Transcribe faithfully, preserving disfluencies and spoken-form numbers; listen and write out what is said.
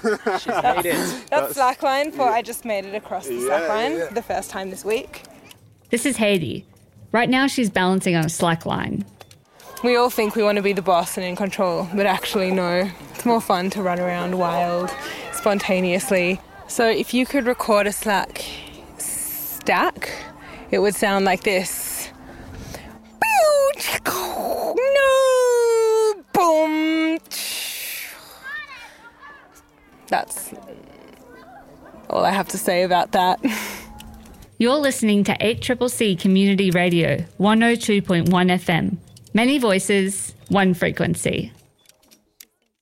She's made it. That's slackline for I just made it across the Yeah, slackline yeah. for the first time this week. This is Haiti. Right now she's balancing on a slack line. We all think we want to be the boss and in control, but actually no. It's more fun to run around wild, spontaneously. So if you could record a slack stack, it would sound like this. No, boom. That's all I have to say about that. You're listening to eight C C C Community Radio, one oh two point one F M. Many voices, one frequency.